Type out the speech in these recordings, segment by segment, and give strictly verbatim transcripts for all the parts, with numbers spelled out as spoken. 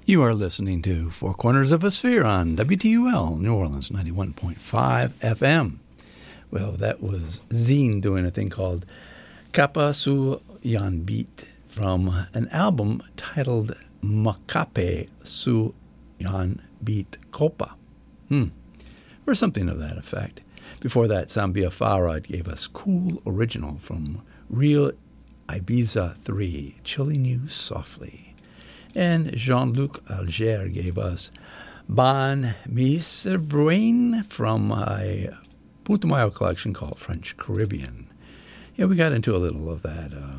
You are listening to Four Corners of a Sphere on W T U L, New Orleans, ninety-one point five F M. Well, that was Zine doing a thing called Kappa Su Yan Beat from an album titled Makape Su Yan Beat Copa. Hmm. Or something of that effect. Before that, Zambia Farad gave us Cool Original from Real Ibiza three, Chilling You Softly. And Jean-Luc Alger gave us Ban Mis Vrain from a Putumayo collection called French Caribbean. Yeah, we got into a little of that, uh,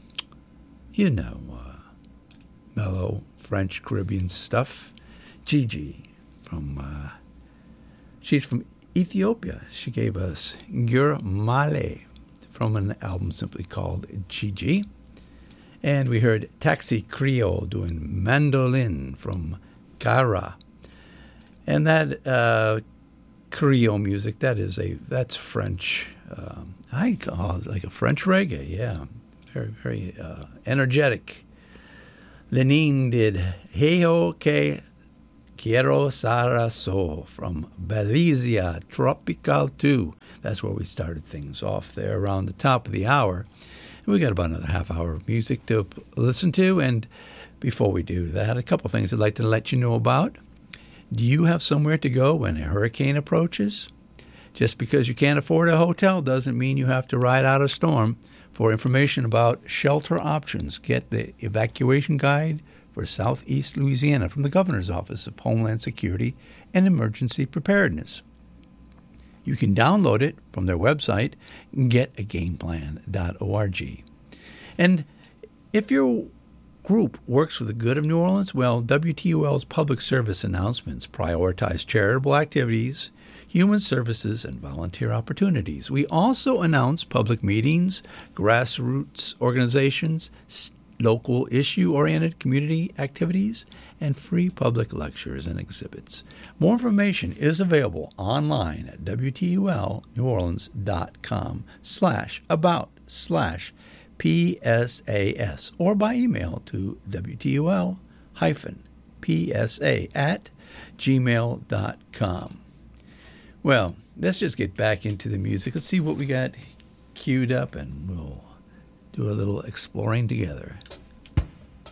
you know, uh, mellow French Caribbean stuff. Gigi from, uh, she's from Ethiopia. She gave us Gur Male from an album simply called Gigi. And we heard Taxi Creole doing Mandolin from Gara. And that uh, Creole music, that is a, that's French. Um, I call it like a French reggae, yeah. Very, very uh, energetic. Lenin did Heyo Que Quiero Sara So from Belizia Tropical two. That's where we started things off there around the top of the hour. And we got about another half hour of music to p- listen to. And before we do that, a couple things I'd like to let you know about. Do you have somewhere to go when a hurricane approaches? Just because you can't afford a hotel doesn't mean you have to ride out a storm. For information about shelter options, get the evacuation guide for Southeast Louisiana from the Governor's Office of Homeland Security and Emergency Preparedness. You can download it from their website, get a game plan dot org. And if your group works for the good of New Orleans, well, W T U L's public service announcements prioritize charitable activities, human services, and volunteer opportunities. We also announce public meetings, grassroots organizations, local issue-oriented community activities, and free public lectures and exhibits. More information is available online at W T U L New Orleans dot com slash about slash P S A S or by email to W T U L hyphen P S A at gmail dot com. Well, let's just get back into the music. Let's see what we got queued up, and we'll do a little exploring together.